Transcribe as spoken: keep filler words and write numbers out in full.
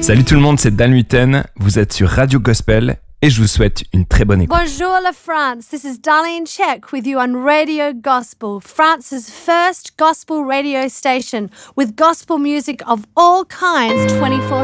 Salut tout le monde, c'est Dan Luten, vous êtes sur Radio Gospel et je vous souhaite une très bonne écoute. Bonjour la France, this is Darlene Check with you on Radio Gospel, France's first gospel radio station with gospel music of all kinds twenty-four